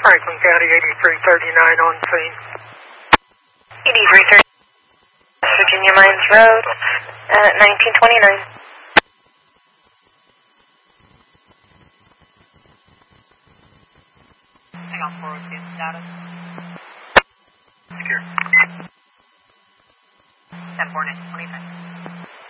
Franklin County 8339 on scene. 8339 Virginia Mines Road at 1929. Hang on, 402 status. Secure. 10-4, 29.